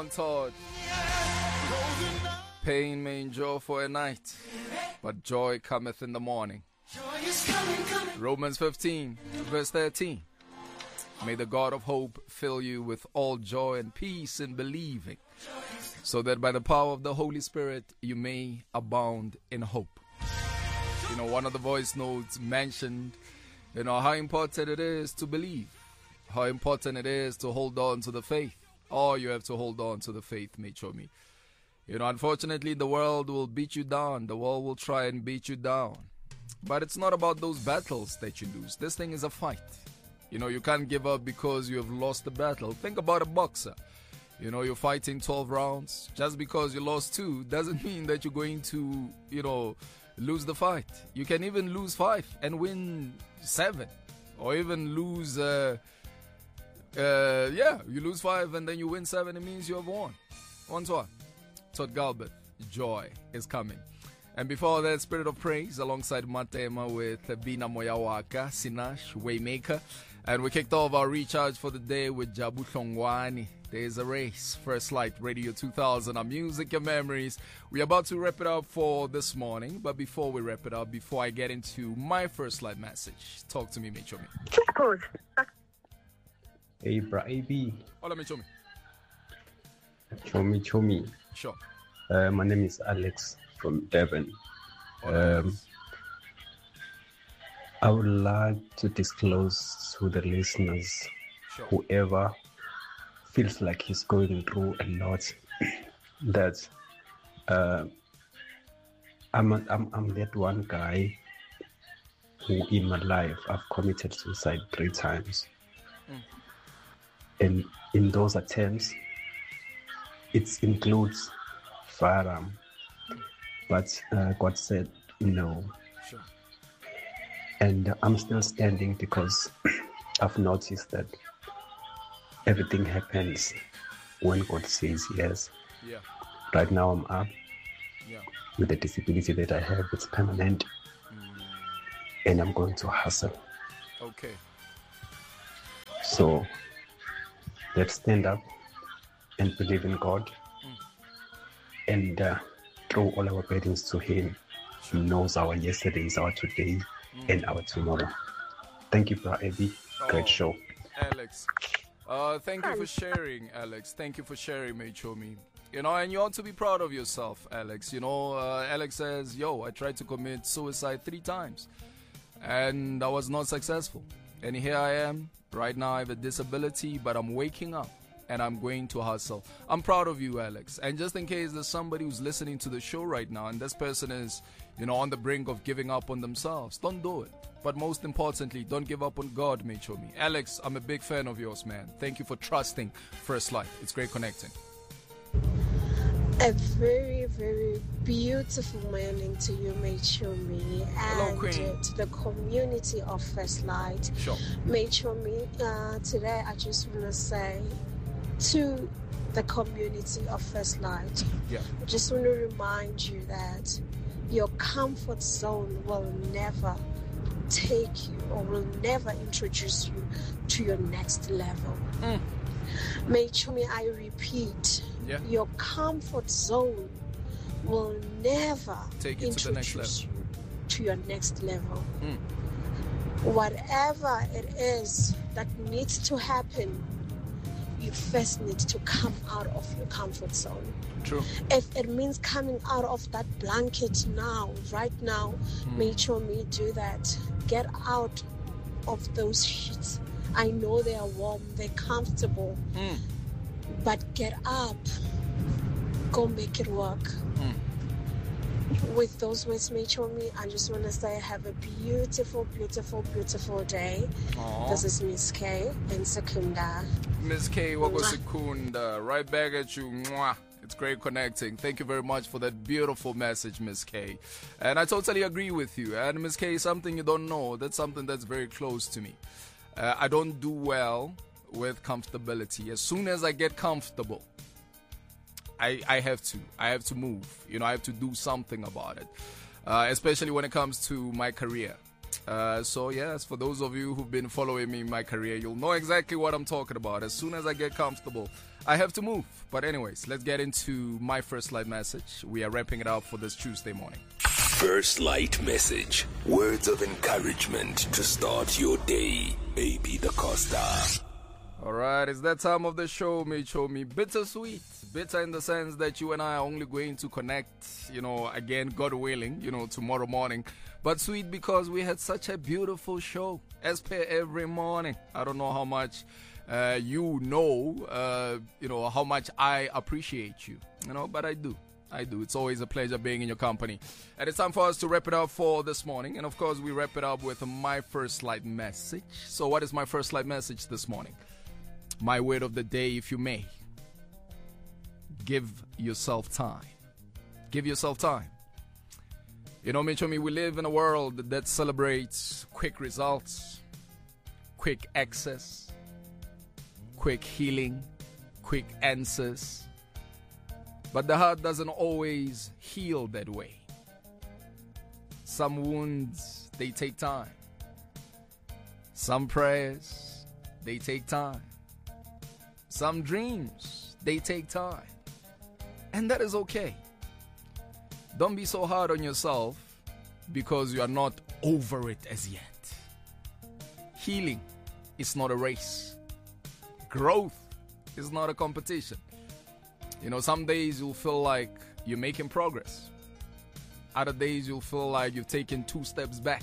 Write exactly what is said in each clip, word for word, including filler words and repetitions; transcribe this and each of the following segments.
on, Todd. Pain may endure for a night, but joy cometh in the morning. Romans fifteen, verse thirteen. May the God of hope fill you with all joy and peace in believing, so that by the power of the Holy Spirit you may abound in hope. You know, one of the voice notes mentioned, you know, how important it is to believe, how important it is to hold on to the faith. Oh, you have to hold on to the faith, Mechomi. You know, unfortunately, the world will beat you down. The world will try and beat you down. But it's not about those battles that you lose. This thing is a fight. You know, you can't give up because you have lost the battle. Think about a boxer. You know, you're fighting twelve rounds. Just because you lost two doesn't mean that you're going to, you know, lose the fight. You can even lose five and win seven. Or even lose, uh, uh, yeah, you lose five and then you win seven. It means you have won. One to one. Todd Galbert, joy is coming. And before that, Spirit of Praise alongside Matema with Bina Moyawaka, Sinash, Waymaker. And we kicked off our recharge for the day with Jabu Hlongwane. There's a race. First Light Radio two thousand, our music and memories. We're about to wrap it up for this morning. But before we wrap it up, before I get into my First Light message, talk to me, Mechomi. Hey, bra, A B. Hola, Mechomi. Chomi, Chomi. Sure. Uh, my name is Alex from Devon. Um, I would like to disclose to the listeners, sure. Whoever feels like he's going through a lot, that uh, I'm, a, I'm I'm that one guy who in my life I've committed suicide three times, mm. and in those attempts, it includes firearm, but uh, God said no. Sure. And I'm still standing because I've noticed that everything happens when God says yes. Yeah. Right now I'm up. Yeah. With the disability that I have, it's permanent. Mm. And I'm going to hustle. Okay. So let's stand up and believe in God, mm. and uh, throw all our burdens to Him. Sure. He knows our yesterdays, our today, mm. and our tomorrow. Thank you, Bra Abby. Oh, great show. Alex, uh, thank you for sharing, Alex. Thank you for sharing, Mechomi. You know, and you ought to be proud of yourself, Alex. You know, uh, Alex says, yo, I tried to commit suicide three times, and I was not successful. And here I am. Right now I have a disability, but I'm waking up. And I'm going to hustle. I'm proud of you, Alex. And just in case there's somebody who's listening to the show right now and this person is, you know, on the brink of giving up on themselves, don't do it. But most importantly, don't give up on God, Mechomi. Alex, I'm a big fan of yours, man. Thank you for trusting First Light. It's great connecting. A very, very beautiful morning to you, Mechomi, and Hello, Queen. to the community of First Light. Sure. Mechomi, uh, today I just want to say to the community of First Light, yeah. I just want to remind you that your comfort zone will never take you or will never introduce you to your next level. Mm. Mechomi, I repeat, yeah. your comfort zone will never take you to the next level. You to your next level. Mm. Whatever it is that needs to happen, you first need to come out of your comfort zone. True. If it means coming out of that blanket now, right now, mm. Mechomi, do that. Get out of those sheets. I know they are warm, they're comfortable, mm. but get up. Go make it work. Mm. With those words, Mechomi, I just want to say have a beautiful, beautiful, beautiful day. Aww. This is Miss K in Secunda. Miss K, Wago Secunda, right back at you. Mwah. It's great connecting. Thank you very much for that beautiful message, Miss K. And I totally agree with you. And Miss K, something you don't know, that's something that's very close to me. Uh, I don't do well with comfortability. As soon as I get comfortable, I, I have to. I have to move. You know, I have to do something about it. Uh, especially when it comes to my career. Uh, so yes, for those of you who've been following me in my career, you'll know exactly what I'm talking about. As soon as I get comfortable, I have to move. But anyways, let's get into my First Light message. We are wrapping it up for this Tuesday morning. First Light message. Words of encouragement to start your day. A P Da Costa. All right, it's that time of the show, Micho Me. Bittersweet. Bitter in the sense that you and I are only going to connect, you know, again, God willing, you know, tomorrow morning. But sweet because we had such a beautiful show, as per every morning. I don't know how much uh, you know, uh, you know, how much I appreciate you, you know, but I do. I do. It's always a pleasure being in your company. And it's time for us to wrap it up for this morning. And of course, we wrap it up with my First Light message. So what is my First Light message this morning? My word of the day, if you may. Give yourself time. Give yourself time. You know, Michomi, we live in a world that celebrates quick results, quick access, quick healing, quick answers. But the heart doesn't always heal that way. Some wounds, they take time. Some prayers, they take time. Some dreams, they take time. And that is okay. Don't be so hard on yourself because you are not over it as yet. Healing is not a race. Growth is not a competition. You know, some days you'll feel like you're making progress. Other days you'll feel like you've taken two steps back.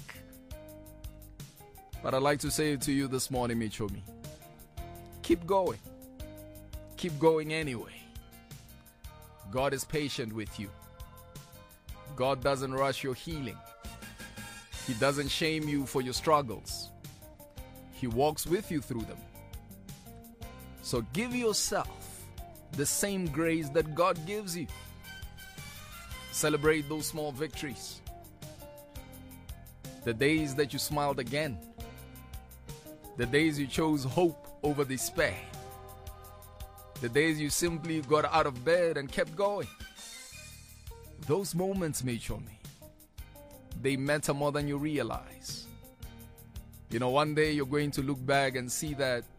But I'd like to say to you this morning, Michomi, keep going. Keep going anyway. God is patient with you. God doesn't rush your healing. He doesn't shame you for your struggles. He walks with you through them. So give yourself the same grace that God gives you. Celebrate those small victories. The days that you smiled again. The days you chose hope over despair. The days you simply got out of bed and kept going. Those moments, Michomi, they matter more than you realize. You know, one day you're going to look back and see that